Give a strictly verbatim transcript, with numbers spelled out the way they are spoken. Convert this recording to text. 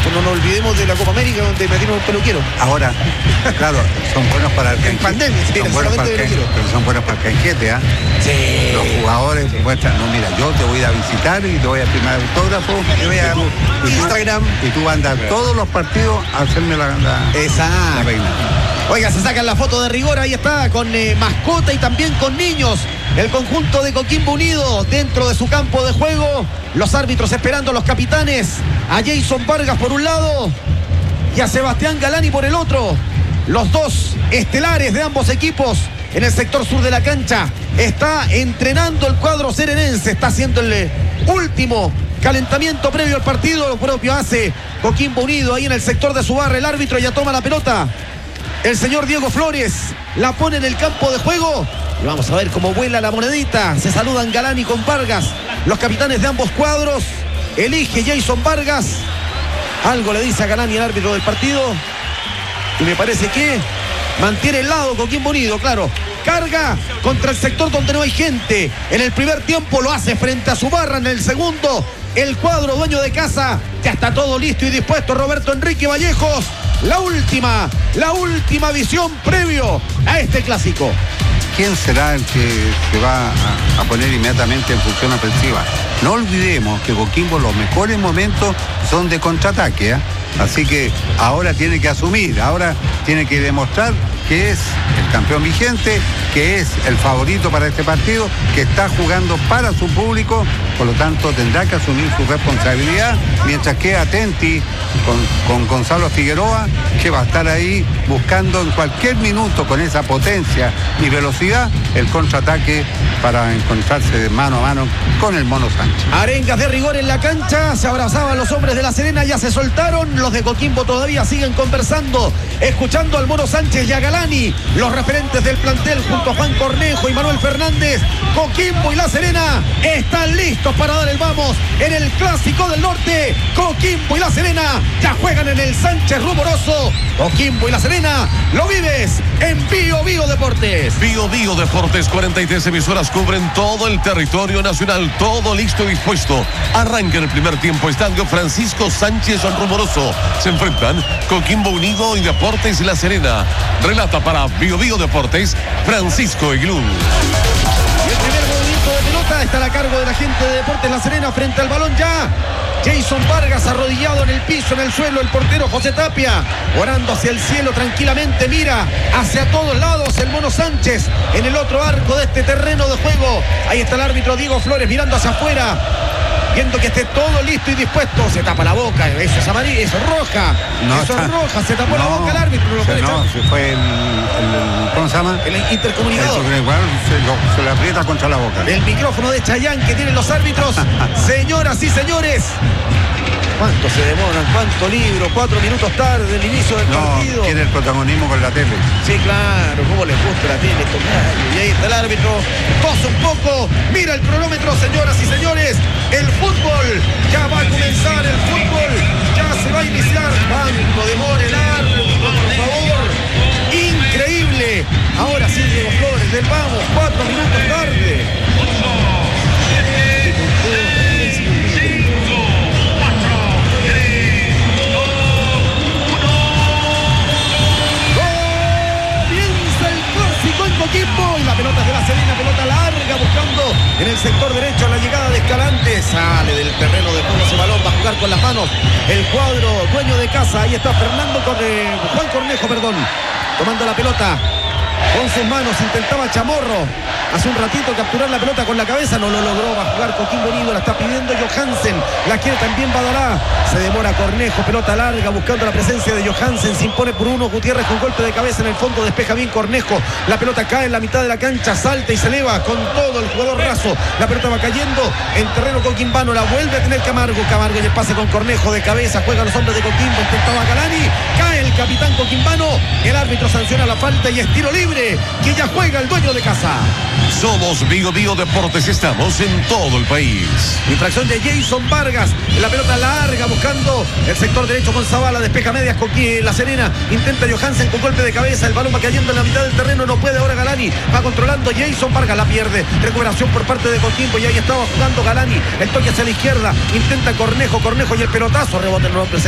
supuesto, no nos olvidemos de la Copa América donde metieron un peluquero. Ahora, claro, son buenos para el En canjete. pandemia, sí, son buenos para el exactamente canjete, pero son buenos para el canjete, ¿ah? Sí. Los jugadores muestran, no, mira, yo te voy a ir a visitar y te voy a firmar autógrafo. Te voy a y tú, y tú- Instagram. Y tú vas a andar todos los partidos a hacerme la, la, Exacto. la peina. Oiga, se sacan la foto de rigor, ahí está, con eh, mascota y también con niños. El conjunto de Coquimbo Unido dentro de su campo de juego. Los árbitros esperando a los capitanes. A Jason Vargas por un lado y a Sebastián Galani por el otro. Los dos estelares de ambos equipos en el sector sur de la cancha. Está entrenando el cuadro serenense. Está haciendo el eh, último calentamiento previo al partido. Lo propio hace Coquimbo Unido ahí en el sector de su barra. El árbitro ya toma la pelota. El señor Diego Flores la pone en el campo de juego. Y vamos a ver cómo vuela la monedita. Se saludan Galani con Vargas. Los capitanes de ambos cuadros. Elige Jason Vargas. Algo le dice a Galani, el árbitro del partido. Y me parece que mantiene el lado Coquimbo Unido, claro. Carga contra el sector donde no hay gente. En el primer tiempo lo hace frente a su barra. En el segundo, el cuadro dueño de casa. Ya está todo listo y dispuesto. Roberto Enrique Vallejos. La última, la última visión previo a este clásico. ¿Quién será el que se va a, a poner inmediatamente en función ofensiva? No olvidemos que Coquimbo los mejores momentos son de contraataque, ¿eh? Así que ahora tiene que asumir, ahora tiene que demostrar que es el campeón vigente, que es el favorito para este partido, que está jugando para su público, por lo tanto tendrá que asumir su responsabilidad, mientras que atenti con, con Gonzalo Figueroa, que va a estar ahí buscando en cualquier minuto con esa potencia y velocidad el contraataque para encontrarse de mano a mano con el Mono Sánchez. Arengas de rigor en la cancha, se abrazaban los hombres de La Serena, ya se soltaron, los de Coquimbo todavía siguen conversando, escuchando al Mono Sánchez y a Galani, los referentes del plantel junto a Juan Cornejo y Manuel Fernández. Coquimbo y La Serena están listos para dar el vamos en el Clásico del Norte. Coquimbo y La Serena ya juegan en el Sánchez Rumoroso. Coquimbo y La Serena, lo vives en Bio Bio Deportes. Bio Bio Deportes, cuarenta y tres emisoras cubren todo el territorio nacional, todo listo y dispuesto. Arranca el primer tiempo, Estadio Francisco Sánchez Rumoroso. Se enfrentan Coquimbo Unido y Deportes La Serena. Relata para Bio Bio Deportes, Francisco Iglú. Y el primer movimiento de pelota está a cargo de la gente de Deportes La Serena frente al balón ya. Jason Vargas arrodillado en el piso, en el suelo, el portero José Tapia, orando hacia el cielo tranquilamente, mira hacia todos lados el Mono Sánchez en el otro arco de este terreno de juego. Ahí está el árbitro Diego Flores mirando hacia afuera, viendo que esté todo listo y dispuesto. Se tapa la boca, eso es amarillo, eso es roja, No, eso está, es roja, se tapó no, la boca el árbitro. No, lo se, puede no, echar. se fue el, el, ¿cómo se llama? El intercomunicador. Eso, igual se, lo, se le aprieta contra la boca. El micrófono de Chayán que tienen los árbitros. Señoras y señores, ¿cuánto se demoran? ¿Cuánto libro? Cuatro minutos tarde del inicio del No, partido. tiene el protagonismo con la tele. Sí, claro, cómo les gusta la tele, estos gallos. Y ahí está el árbitro, tosa un poco, mira el cronómetro, señoras y señores. El fútbol, ya va a comenzar el fútbol, ya se va a iniciar. ¿Cuánto demora el árbitro, por favor? Increíble. Ahora sí, Diego Flores, del vamos, cuatro minutos tarde. Coquimbo y la pelota es de La Serena, pelota larga buscando en el sector derecho la llegada de Escalante, sale del terreno de juego ese balón, va a jugar con las manos el cuadro dueño de casa. Ahí está Fernando Corre, Juan Cornejo, perdón, tomando la pelota con sus manos, intentaba Chamorro hace un ratito capturar la pelota con la cabeza, no lo logró, va a jugar Coquimbo Unido, la está pidiendo Johansen, la quiere también Badalá, se demora Cornejo, pelota larga buscando la presencia de Johansen, se impone por uno, Gutiérrez con golpe de cabeza en el fondo, despeja bien Cornejo, la pelota cae en la mitad de la cancha, salta y se eleva con todo el jugador raso, la pelota va cayendo en terreno coquimbano, la vuelve a tener Camargo, Camargo y el pase con Cornejo de cabeza, juegan los hombres de Coquimbo, intentaba Galani, cae el capitán coquimbano, el árbitro sanciona la falta y es tiro libre, que ya juega el dueño de casa. Somos Bio Bio Deportes, estamos en todo el país. Infracción de Jason Vargas, la pelota larga buscando el sector derecho con Zavala, despeja medias con La Serena, intenta Johansen con golpe de cabeza, el balón va cayendo en la mitad del terreno, no puede ahora Galani, va controlando Jason Vargas, la pierde, recuperación por parte de Coquimbo y ahí estaba jugando Galani, el toque hacia la izquierda, intenta Cornejo, Cornejo y el pelotazo, rebota el nuevo